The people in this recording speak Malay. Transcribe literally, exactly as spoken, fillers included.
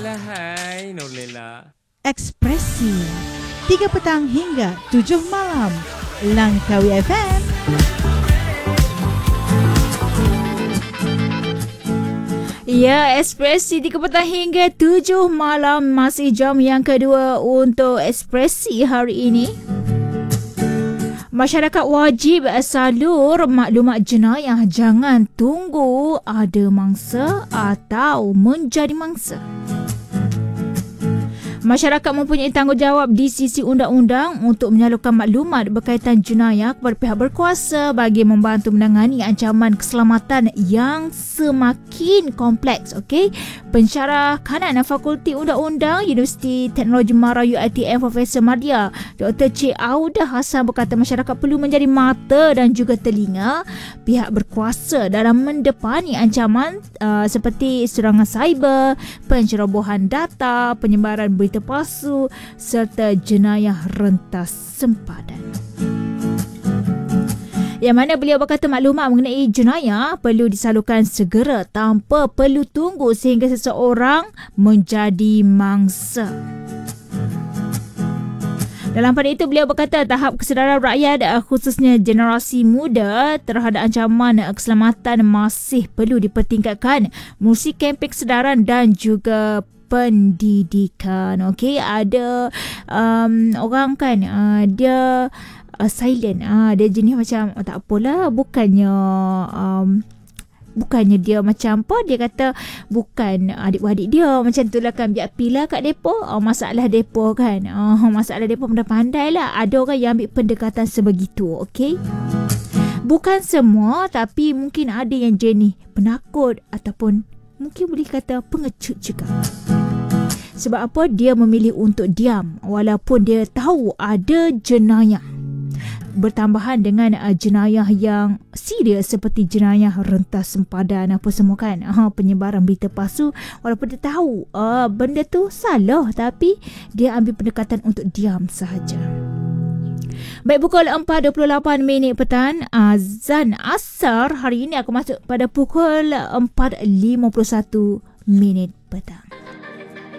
Nurlela, hai Nurlela. Ekspresi tiga petang hingga tujuh malam Langkawi F M. Ya, Ekspresi tiga petang hingga tujuh malam masih jam yang kedua untuk Ekspresi hari ini. Masyarakat wajib salur maklumat jenayah, jangan tunggu ada mangsa atau menjadi mangsa. Masyarakat mempunyai tanggungjawab di sisi undang-undang untuk menyalurkan maklumat berkaitan jenayah kepada pihak berkuasa bagi membantu menangani ancaman keselamatan yang semakin kompleks. Okey, pensyarah kanan Fakulti Undang-Undang Universiti Teknologi Mara U I T M Profesor Madya Doktor Cik Audah Hassan berkata masyarakat perlu menjadi mata dan juga telinga pihak berkuasa dalam mendepani ancaman uh, seperti serangan cyber, pencerobohan data, penyebaran berita palsu serta jenayah rentas sempadan. Yang mana beliau berkata maklumat mengenai jenayah perlu disalurkan segera tanpa perlu tunggu sehingga seseorang menjadi mangsa. Dalam pada itu beliau berkata tahap kesedaran rakyat khususnya generasi muda terhadap ancaman keselamatan masih perlu dipertingkatkan melalui kempen kesedaran dan juga pendidikan. Okey, ada um, orang kan uh, dia uh, silent, uh, dia jenis macam oh, tak apalah, bukannya um, bukannya dia macam apa, dia kata bukan adik-beradik dia macam tu lah kan, biar pilih kat depo, oh, masalah depo kan, oh, masalah depo pandai-pandai lah. Ada orang yang ambil pendekatan sebegitu. Okey, bukan semua, tapi mungkin ada yang jenis penakut ataupun mungkin boleh kata pengecut juga. Sebab apa? Dia memilih untuk diam walaupun dia tahu ada jenayah. Bertambahan dengan uh, jenayah yang serius seperti jenayah rentas sempadan apa semua kan. Uh, penyebaran berita palsu, walaupun dia tahu uh, benda tu salah, tapi dia ambil pendekatan untuk diam sahaja. Baik, pukul empat dua puluh lapan minit petang, azan asar hari ini aku masuk pada pukul empat lima puluh satu minit petang.